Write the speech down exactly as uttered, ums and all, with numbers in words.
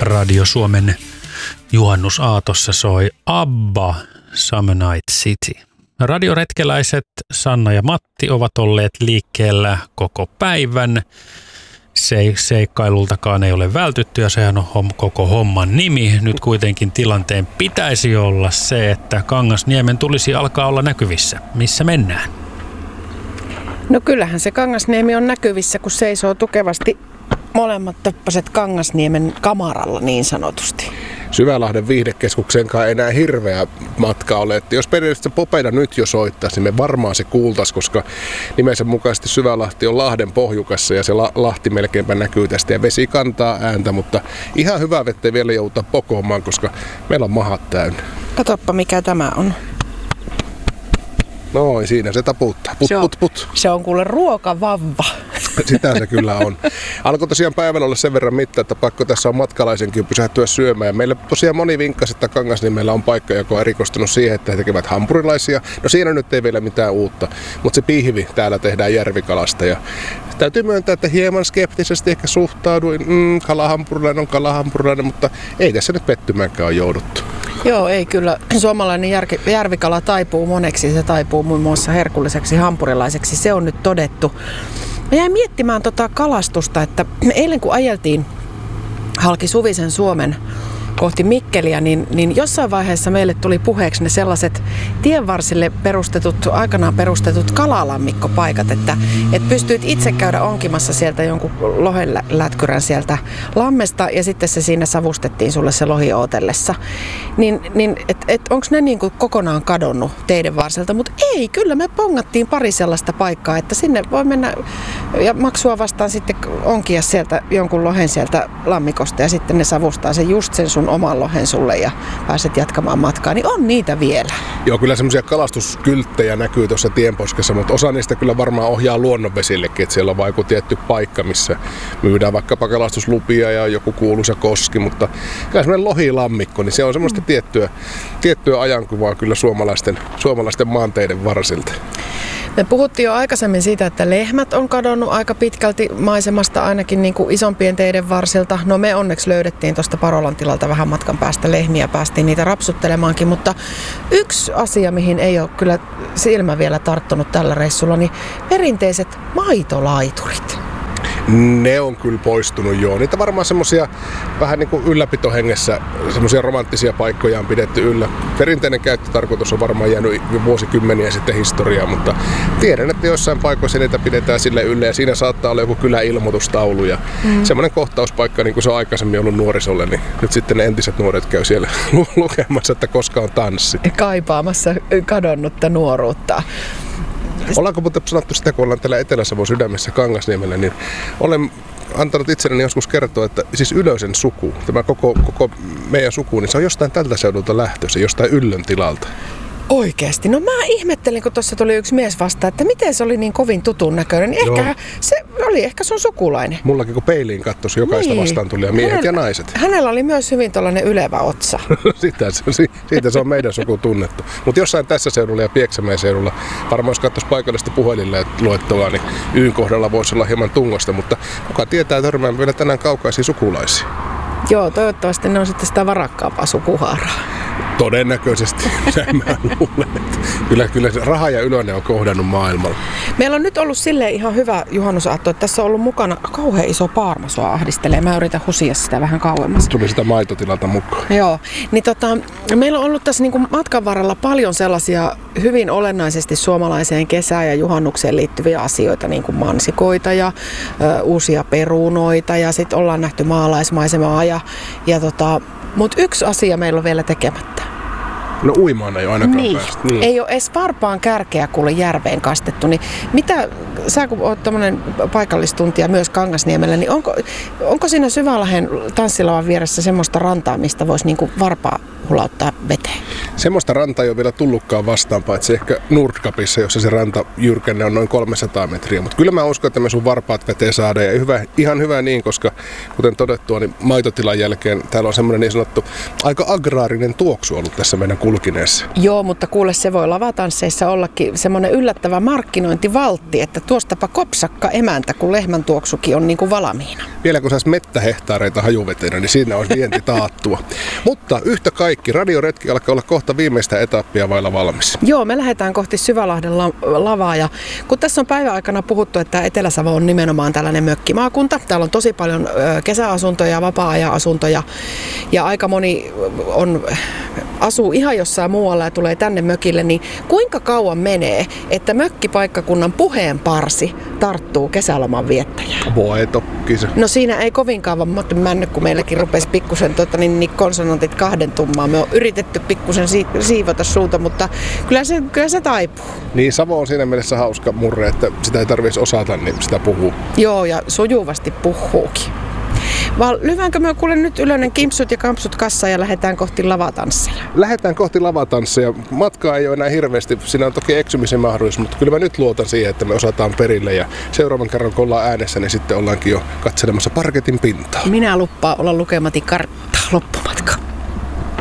Radio Suomen juhannusaatossa soi ABBA Summer Night City. Radioretkeläiset Sanna ja Matti ovat olleet liikkeellä koko päivän. Se, seikkailultakaan ei ole vältytty ja sehän on hom, koko homman nimi. Nyt kuitenkin tilanteen pitäisi olla se, että Kangasniemen tulisi alkaa olla näkyvissä. Missä mennään? No kyllähän se Kangasniemi on näkyvissä, kun seisoo tukevasti molemmat töppäset Kangasniemen kamaralla niin sanotusti. Syvälahden viihdekeskukseenkaan ei enää hirveä matka ole. Että jos periaatteessa Popeda nyt jo soittaisi, niin me varmaan se kuultaisi, koska nimensä mukaisesti Syvälahti on Lahden pohjukassa ja se la- Lahti melkeinpä näkyy tästä ja vesi kantaa ääntä, mutta ihan hyvä vettä vielä joutaa pokoamaan, koska meillä on mahat täynnä. Katoppa mikä tämä on. Noin, siinä se taputtaa. Put, se on, put, put. Se on kuule ruokavavva. Sitä se kyllä on. Alkoi tosiaan päivän olla sen verran mitta, että pakko tässä on matkalaisenkin pysähtyä syömään. Ja meille tosiaan moni vinkkasi, että Kangasniemellä on paikka, joka on erikoistunut siihen, että he tekevät hampurilaisia. No siinä nyt ei vielä mitään uutta, mutta se pihvi täällä tehdään järvikalasta. Ja täytyy myöntää, että hieman skeptisesti ehkä suhtauduin. Mm, kalahampurilainen on kalahampurilainen, mutta ei tässä nyt pettymäänkään ole jouduttu. Joo, ei kyllä. Suomalainen järki, järvikala taipuu moneksi. Se taipuu muun muassa herkulliseksi hampurilaiseksi. Se on nyt todettu. Mä jäin miettimään tota kalastusta, että eilen kun ajeltiin halki Suvisen Suomen kohti Mikkeliä, niin, niin jossain vaiheessa meille tuli puheeksi ne sellaiset tienvarsille perustetut, aikanaan perustetut kalalammikkopaikat, että et pystyit itse käydä onkimassa sieltä jonkun lohenlätkyrän sieltä lammesta ja sitten se siinä savustettiin sulle se lohi ootellessa. Niin, niin et, et onko ne niin kuin kokonaan kadonnut teidän varselta? Mutta ei, kyllä me pongattiin pari sellaista paikkaa, että sinne voi mennä ja maksua vastaan sitten onkia sieltä jonkun lohen sieltä lammikosta ja sitten ne savustaa sen just sen sun oman lohen sulle ja pääset jatkamaan matkaa, niin on niitä vielä. Joo, kyllä semmoisia kalastuskylttejä näkyy tuossa tienposkessa, mutta osa niistä kyllä varmaan ohjaa luonnonvesillekin, että siellä on vain joku tietty paikka, missä myydään vaikkapa kalastuslupia ja joku kuuluisa koski, mutta kyllä semmoinen lohilammikko, niin se on semmoista mm. tiettyä, tiettyä ajankuvaa kyllä suomalaisten, suomalaisten maanteiden varsilta. Me puhuttiin jo aikaisemmin siitä, että lehmät on kadonnut aika pitkälti maisemasta ainakin niin kuin isompien teiden varsilta. No me onneksi löydettiin tuosta Parolan tilalta vähän matkan päästä lehmiä, päästiin niitä rapsuttelemaankin, mutta yksi asia, mihin ei ole kyllä silmä vielä tarttunut tällä reissulla, niin perinteiset maitolaiturit. Ne on kyllä poistunut joo. Niitä varmaan semmosia vähän niin kuin ylläpitohengessä, semmosia romanttisia paikkoja on pidetty yllä. Perinteinen käyttötarkoitus on varmaan jäänyt jo vuosikymmeniä sitten historiaa, mutta tiedän, että jossain paikoissa niitä pidetään sille yllä ja siinä saattaa olla joku kyläilmoitustaulu ja mm. semmoinen kohtauspaikka, niin kuin se on aikaisemmin ollut nuorisolle, niin nyt sitten ne entiset nuoret käy siellä lukemassa, että koska on tanssi. Kaipaamassa kadonnutta nuoruutta. Ollaanko muuten sanottu sitä, kun ollaan täällä Etelä-Savon sydämessä Kangasniemellä, niin olen antanut itselleni joskus kertoa, että siis Ylösen suku, tämä koko, koko meidän suku, niin se on jostain tältä seudulta lähtöisin, jostain Yllön tilalta. Oikeesti? No mä ihmettelin, kun tuossa tuli yksi mies vastaan, että miten se oli niin kovin tutun näköinen. Niin ehkä se oli ehkä sun sukulainen. Mullakin kun peiliin katsoisi jokaista niin. vastaan tuli ja miehet hänellä, ja naiset. Hänellä oli myös hyvin tollainen ylevä otsa. Sitä, siitä se on meidän suku tunnettu. Mutta jossain tässä seudulla ja Pieksämäen seudulla, varmaan jos katsoisi paikallista puhelinle luettavaa, niin Yyn kohdalla voisi olla hieman tungosta, mutta kuka tietää törmään vielä tänään kaukaisia sukulaisia. Joo, toivottavasti ne on sitten sitä varakkaampaa sukuhaaraa. Todennäköisesti, mä luulen, että kyllä, kyllä raha ja Ylönen on kohdannut maailmalla. Meillä on nyt ollut silleen ihan hyvä juhannusaatto, että tässä on ollut mukana kauhean iso paarma sua ahdistelee. Mä yritän husia sitä vähän kauemmas. Tuli sitä maitotilalta mukaan. Joo, niin tota, meillä on ollut tässä niin kuin matkan varrella paljon sellaisia hyvin olennaisesti suomalaiseen kesään ja juhannukseen liittyviä asioita, niin kuin mansikoita ja ö, uusia perunoita ja sitten ollaan nähty maalaismaisemaa. Ja, ja tota, mutta yksi asia meillä on vielä tekemättä. No uimaan ei ole ainakaan niin. päästä. Niin. Ei ole edes varpaan kärkeä kuule järveen kastettu. Niin mitä, sä kun oot tämmönen paikallistuntija myös Kangasniemellä, niin onko, onko siinä Syvälahden tanssilavan vieressä semmoista rantaa, mistä voisi niinku varpaa hulauttaa veteen? Semmoista rantaa ei ole vielä tullutkaan vastaan, paitsi ehkä Nordkapissa, jossa se ranta jyrkenne on noin kolmesataa metriä. Mutta kyllä mä uskon, että me sun varpaat veteen saadaan. Ja hyvä, ihan hyvä niin, koska kuten todettua, niin maitotilan jälkeen täällä on semmoinen niin sanottu aika agraarinen tuoksu ollut tässä meidän kuljetuksessa. kulkineessa. Joo, mutta kuule, se voi lavatansseissa ollakin semmoinen yllättävä markkinointivaltti, että tuostapa kopsakka emäntä, kun lehmän tuoksukin on niin kuin valmiina. Vielä kun saisi mettähehtaareita hajuvetenä, niin siinä olisi vienti taattua. Mutta yhtä kaikki, radioretki alkaa olla kohta viimeistä etappia vailla valmis. Joo, me lähdetään kohti Syvälahden la- lavaa ja kun tässä on päivän aikana puhuttu, että Etelä-Savo on nimenomaan tällainen mökkimaakunta. Täällä on tosi paljon ö, kesäasuntoja, vapaa-ajan asuntoja ja aika moni on, asuu ihan jossain muualla ja tulee tänne mökille, niin kuinka kauan menee, että mökkipaikkakunnan puheenparsi tarttuu kesäloman viettäjään? Voi tokkisa. No siinä ei kovin kauan männy, kun meilläkin rupesi pikkusen tota, niin, niin konsonantit kahdentumaan. Me on yritetty pikkusen si- siivota suuta, mutta kyllä se, kyllä se taipuu. Niin, Savo on siinä mielessä hauska murre, että sitä ei tarvitsisi osata, niin sitä puhuu. Joo, ja sujuvasti puhuukin. Vaan lyväänkö me kuule nyt Ylönen kimpsut ja kampsut kassa ja lähdetään kohti lavatansseja? Lähdetään kohti lavatansseja. Matkaa ei ole enää hirveästi. Siinä on toki eksymisen mahdollisuus, mutta kyllä mä nyt luotan siihen, että me osataan perille. Ja seuraavan kerran, kun ollaan äänessä, niin sitten ollaankin jo katselemassa parketin pintaa. Minä luppaan olla lukematin karttaa loppumatka.